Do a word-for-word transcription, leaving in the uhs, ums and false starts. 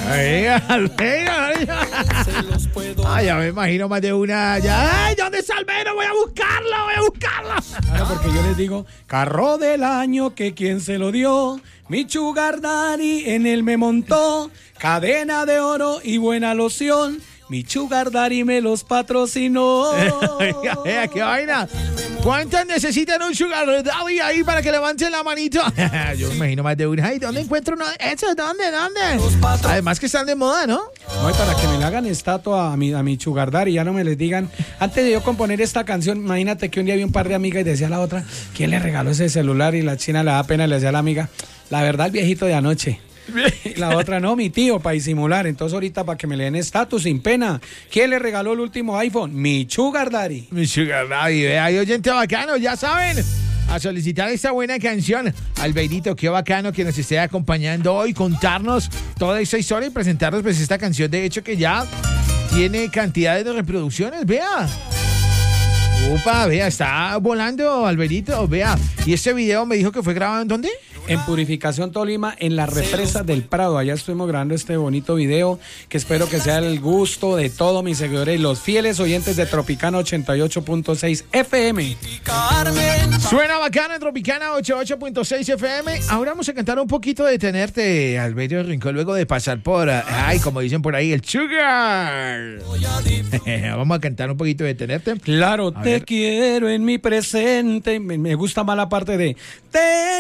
Ay, ay, ya me imagino más de una. Ya, ay, ¿dónde está Albeiro? Voy a buscarlo, voy a buscarlo. Claro, porque yo les digo, carro del año, que quién se lo dio. Mi sugar daddy en él me montó. Cadena de oro y buena loción. Mi sugar daddy me los patrocinó. Oiga, oiga, qué vaina. ¿Cuántas necesitan un sugar daddy ahí para que levanten la manito? Yo me imagino más de una. Ay, ¿dónde encuentro uno de esos? ¿Dónde? ¿Dónde? Además que están de moda, ¿no? No, y para que me le hagan estatua a mi, a mi sugar daddy, ya no me les digan. Antes de yo componer esta canción, imagínate que un día vi un par de amigas y decía a la otra, ¿quién le regaló ese celular? Y la china le da pena y le decía a la amiga, la verdad, el viejito de anoche. Y la otra, no, mi tío, para disimular. Entonces ahorita para que me le den estatus sin pena. ¿Quién le regaló el último iPhone? Mi sugar daddy. Mi sugar daddy, vea, hay oyente bacano, ya saben. A solicitar esta buena canción. Albeirito, qué bacano que nos esté acompañando hoy, contarnos toda esta historia y presentarnos pues esta canción, de hecho que ya tiene cantidades de reproducciones, vea. Upa, vea, está volando Albeirito, vea. Y este video me dijo que fue grabado ¿en dónde? En Purificación, Tolima, en la represa del Prado. Allá estuvimos grabando este bonito video que espero que sea el gusto de todos mis seguidores y los fieles oyentes de Tropicana ochenta y ocho punto seis F M. Suena bacana en Tropicana ochenta y ocho punto seis F M. Ahora vamos a cantar un poquito de Tenerte, Albeiro Rincón, luego de pasar por, ay, como dicen por ahí, el sugar. Vamos a cantar un poquito de Tenerte. Claro, a te ver. quiero en mi presente. Me, me gusta más la parte de... Te